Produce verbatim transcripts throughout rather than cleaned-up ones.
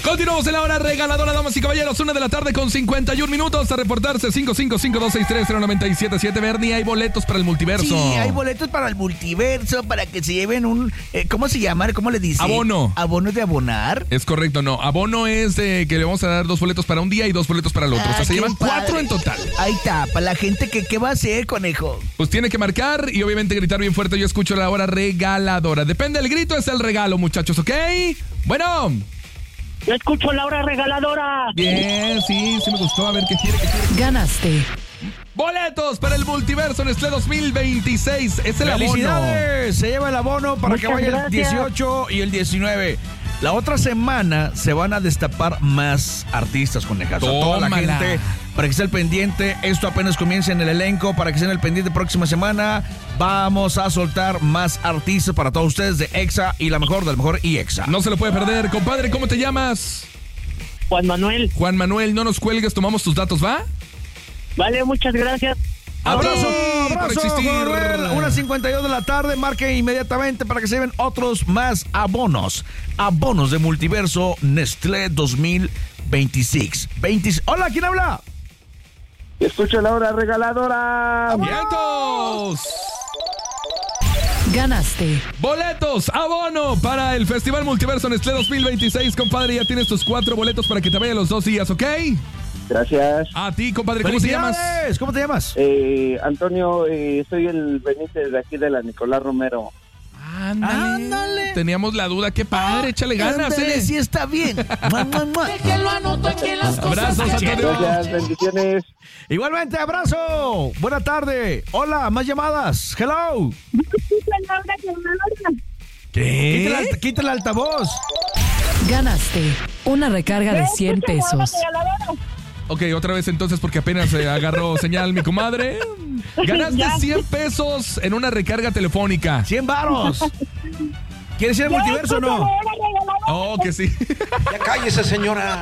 Continuamos en la hora regaladora, damas y caballeros. Una de la tarde con cincuenta y un minutos. A reportarse cinco cinco cinco, dos seis tres, cero nueve siete siete. Bernie, hay boletos para el multiverso. Sí, hay boletos para el multiverso, para que se lleven un... Eh, ¿Cómo se llama? ¿Cómo le dice? Abono. ¿Abono de abonar? Es correcto, no. Abono es de que le vamos a dar dos boletos para un día y dos boletos para el otro. Ah, o sea, se qué llevan padre. cuatro en total. Ahí está, para la gente que... ¿Qué va a hacer, conejo? Pues tiene que marcar y obviamente gritar bien fuerte. Yo escucho la hora regaladora. Depende del grito, es el regalo, muchachos, ¿ok? Bueno... Yo escucho la hora regaladora. Bien, sí, sí me gustó. A ver qué quiere, qué quiere. Ganaste. Boletos para el multiverso Nestlé dos mil veintiséis. Es el abono. ¡Felicidades! Se lleva el abono para Muchas que vaya el gracias. dieciocho y el diecinueve. La otra semana se van a destapar más artistas, conejas. A toda la Tómala. gente, para que esté al pendiente. Esto apenas comienza en el elenco. Para que estén al pendiente próxima semana, vamos a soltar más artistas para todos ustedes de EXA y la mejor del mejor y EXA. No se lo puede perder. Compadre, ¿cómo te llamas? Juan Manuel. Juan Manuel, no nos cuelgues, tomamos tus datos, ¿va? Vale, muchas gracias. Abrazo, A ti, por abrazo, existir. Juan Manuel. una cincuenta y dos de la tarde, marque inmediatamente para que se lleven otros más abonos. Abonos de multiverso Nestlé dos mil veintiséis. veinte... Hola, ¿quién habla? Escucho la hora regaladora. ¡Vientos! Ganaste. Boletos, abono para el Festival Multiverso Nestlé dos mil veintiséis, compadre. Ya tienes tus cuatro boletos para que te vayan los dos días, ¿ok? Gracias. A ti, compadre, ¿cómo te llamas? ¡Felicidades! ¿Cómo te llamas? Eh, Antonio, eh, soy el Benítez de aquí de la Nicolás Romero. Ándale. Ándale. Teníamos la duda, qué padre, échale ganas, Ándale, ¿eh? sí está bien. Mua, mua, mua. Abrazos, Antonio. Gracias, bendiciones. Igualmente, abrazo. Buena tarde. Hola, más llamadas. Hello. ¿Qué? Quita el, quita el altavoz. Ganaste. Una recarga de cien pesos. Ok, otra vez entonces porque apenas eh, agarró señal mi comadre. Ganaste cien pesos en una recarga telefónica. cien varos. ¿Quieres ir al multiverso o no? Oh, que sí. Ya cállese, señora.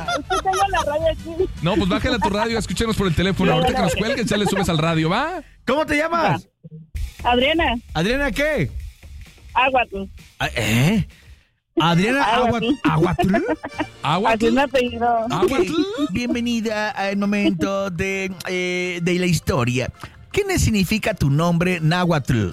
No, pues bájale a tu radio, escúchenos por el teléfono. Ahorita que nos cuelgues, ya le subes al radio, ¿va? ¿Cómo te llamas? Adriana, ¿Adriana qué? Aguatl. Ah, ¿Eh? ¿Adriana Aguatl. Aguatl? Agua. Así me apellido. Ok, bienvenida al momento de, eh, de la historia. ¿Qué significa tu nombre náhuatl?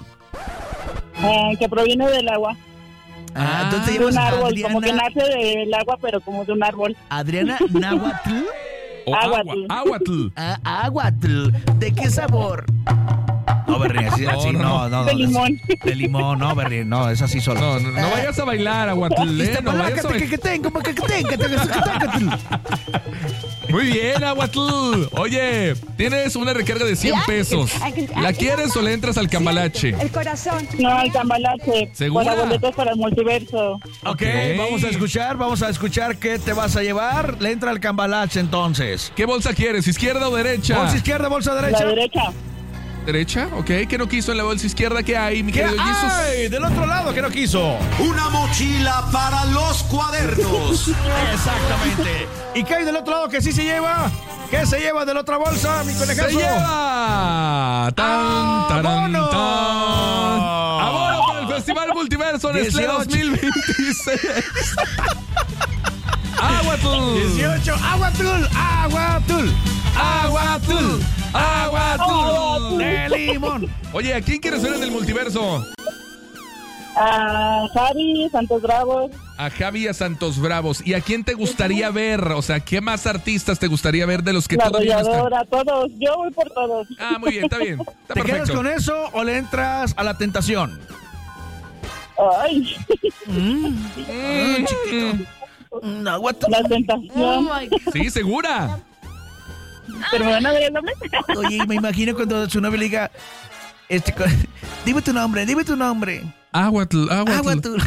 Eh, que proviene del agua. Ah, entonces De un llamas árbol, Adriana, como que nace del agua, pero como de un árbol. Adriana náhuatl. O agua. Aguatl. Aguatl. Ah, aguatl. ¿De qué sabor? No, Bernie, así, así, No, no, no, no, no. De limón. De limón, no, Bernie, no, es así solo. No, no, no vayas a bailar, Aguatl, ¿eh? No vayas a bailar. que tengo, que tengo, que tengo. Muy bien, Aguatl. Oye, tienes una recarga de cien pesos. ¿La quieres o le entras al cambalache? El corazón. No, el cambalache. ¿Segura? Para boletos para el multiverso. Ok, Ok. vamos a escuchar, vamos a escuchar qué te vas a llevar. Le entra el cambalache entonces. ¿Qué bolsa quieres? ¿Izquierda o derecha? Bolsa izquierda, bolsa derecha. La derecha. ¿Derecha? Ok. ¿Qué no quiso en la bolsa izquierda? ¿Qué hay, mi ¿Qué querido Jesus? hay? Del otro lado, ¿qué no quiso? Una mochila para los cuadernos. Exactamente. ¿Y qué hay del otro lado que sí se lleva? ¿Qué se lleva de la otra bolsa, mi conejazo? ¡Se lleva! ¡Tan, tarán, ¡Abono! tan! ¡Abono para el Festival Multiverso Nestlé dieciocho. dos mil veintiséis! ¡Aguatl! dieciocho. Aguatul, aguatul, ¡Aguatl! ¡Aguatl! de limón. Oye, ¿a quién quieres ver en el multiverso? A Javi, Santos Bravos. A Javi y a Santos Bravos. ¿Y a quién te gustaría ver? O sea, ¿qué más artistas te gustaría ver de los que La todavía no están? Arrolladora, todos. Yo voy por todos. Ah, muy bien, está bien. Está ¿Te quedas perfecto. con eso o le entras a la tentación? Ay, Mm, chiquito. Mm, aguatul. la tentación. Sí, segura. ¿Pero me van a ver el nombre? Oye, me imagino cuando su novio le diga, este, co- dime tu nombre, dime tu nombre. Aguatl, Aguatl. Aguatul.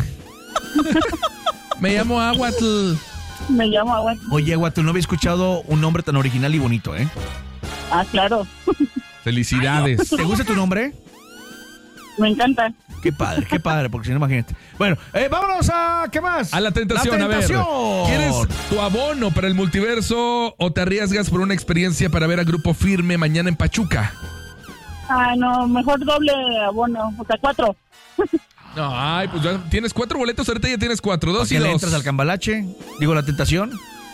Me llamo Aguatl. Me llamo Agua. Oye, Aguatul, no había escuchado un nombre tan original y bonito, ¿eh? Ah, claro. Felicidades. ¿Te gusta tu nombre? Me encanta. Qué padre, qué padre, porque si no, imagínate. Bueno, eh, vámonos a, ¿qué más? A la tentación, La tentación. a ver. ¿Quieres tu abono para el multiverso o te arriesgas por una experiencia para ver a Grupo Firme mañana en Pachuca? Ah, no, mejor doble abono. O sea, cuatro. No, ay, pues ya tienes cuatro boletos, ahorita ya tienes cuatro, ¿Por dos y qué le dos. entras al cambalache? Digo, la tentación.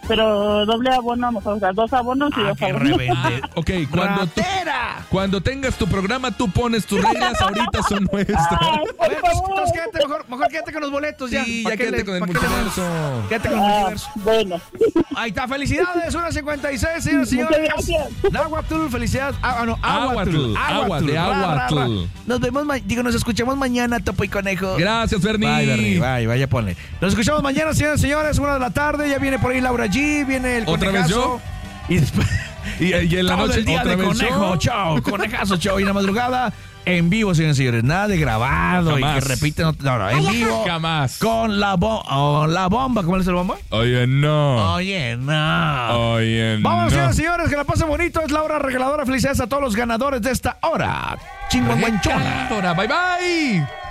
pero doble abono mejor, o sea, dos abonos y Ah, dos qué abonos. rebelde. Ok, cuando, tú- ¡Ratera! cuando tengas tu programa, tú pones tus reglas, ahorita son nuestras. Ay, por Bueno, pues, favor. entonces quédate mejor, mejor quédate con los boletos ya. Sí, ¿Pa' ya qué quédate le- con el pa' qué le- multiverso. Quédate con el Ah, multiverso. bueno. Ahí está, felicidades, una cincuenta y seis, señoras y Muchas señores. gracias. Nahuatl, felicidades. Ah, no, Aguatl, agua de Ra, ra, ra. aguatl. Nos vemos, ma- digo, nos escuchamos mañana, Topo y Conejo. Gracias, Bernie. Bye, Bernie, bye, vaya, ponle. Nos escuchamos mañana, señoras y señores, una de la tarde. Ya viene por ahí Laura G, viene el ¿Otra vez Conejazo. Y después. Y, y en la todo noche el día otra de vez Conejo, yo. show, Conejazo, show. Y en la madrugada, en vivo, señores y señores. Nada de grabado y Jamás. que repiten. No, no, no, en vivo. Jamás. Con la, bo oh, la bomba. ¿Cómo le dice la bomba? Oye, no. Oye, no. Oye, Vamos, no. señores y señores, que la pasen bonito. Es la hora regaladora. Felicidades a todos los ganadores de esta hora. Chinguanguanchona. Bye, bye.